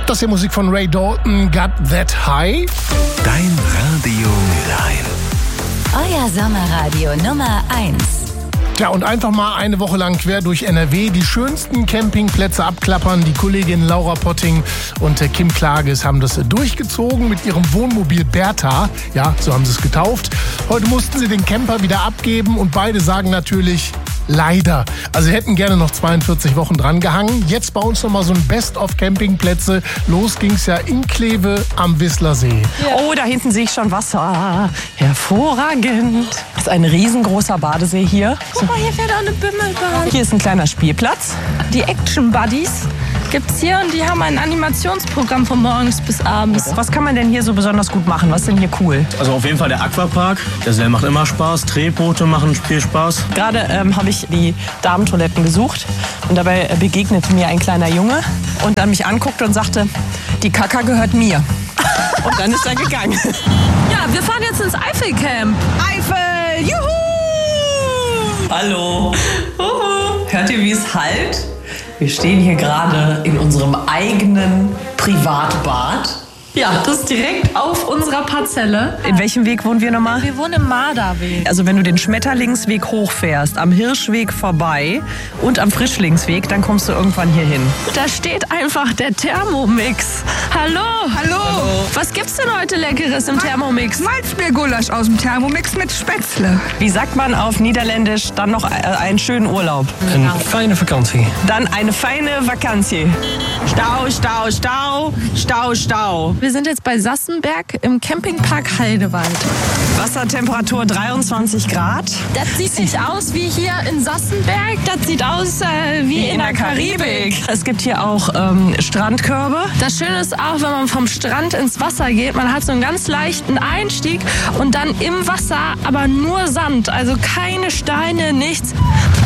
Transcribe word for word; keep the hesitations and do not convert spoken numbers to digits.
Das ist die Musik von Ray Dalton, Got That High. Dein Radio Mülheim. Euer Sommerradio Nummer eins. Ja, und einfach mal eine Woche lang quer durch N R W die schönsten Campingplätze abklappern. Die Kolleginnen Laura Potting und Kim Klages haben das durchgezogen mit ihrem Wohnmobil Bertha. Ja, so haben sie es getauft. Heute mussten sie den Camper wieder abgeben und beide sagen natürlich leider. Also sie hätten gerne noch zweiundvierzig Wochen dran gehangen. Jetzt bei uns nochmal so ein Best-of-Campingplätze. Los ging's ja in Kleve am Whistlersee. Ja. Oh, da hinten sehe ich schon Wasser. Hervorragend. Das ist ein riesengroßer Badesee hier. Guck mal, hier fährt auch eine Bimmelbahn. Hier ist ein kleiner Spielplatz. Die Action Buddies gibt's hier und die haben ein Animationsprogramm von morgens bis abends. Was kann man denn hier so besonders gut machen? Was ist denn hier cool? Also auf jeden Fall der Aquapark. Der macht immer Spaß. Drehboote machen viel Spaß. Gerade ähm, habe ich die Damentoiletten besucht und dabei begegnete mir ein kleiner Junge und dann mich anguckte und sagte, die Kaka gehört mir. Und dann ist er gegangen. Ja, wir fahren jetzt ins Eifelcamp. Eifel, juhu! Hallo. Uhu. Hört ihr, wie es hallt? Wir stehen hier gerade in unserem eigenen Privatbad. Ja, das ist direkt auf unserer Parzelle. In welchem Weg wohnen wir nochmal? Wir wohnen im Marderweg. Also wenn du den Schmetterlingsweg hochfährst, am Hirschweg vorbei und am Frischlingsweg, dann kommst du irgendwann hier hin. Da steht einfach der Thermomix. Hallo. Hallo. Hallo. Was gibt's denn heute Leckeres im Thermomix? Malzmeergulasch aus dem Thermomix mit Spätzle. Wie sagt man auf Niederländisch dann noch einen schönen Urlaub? Eine feine Vakantie. Dann eine feine Vakantie. Stau, Stau, Stau, Stau, Stau. Wir sind jetzt bei Sassenberg im Campingpark Heidewald. Wassertemperatur dreiundzwanzig Grad. Das sieht nicht aus wie hier in Sassenberg. Das sieht aus äh, wie, wie in, in der Karibik. Karibik. Es gibt hier auch ähm, Strandkörbe. Das Schöne ist auch, wenn man vom Strand ins Wasser geht, man hat so einen ganz leichten Einstieg und dann im Wasser aber nur Sand, also keine Steine, nichts.